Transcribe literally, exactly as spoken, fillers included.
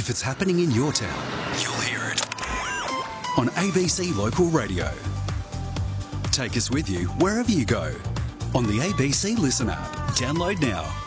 If it's happening in your town, you'll hear it on A B C Local Radio. Take us with you wherever you go on the A B C Listen app. Download now.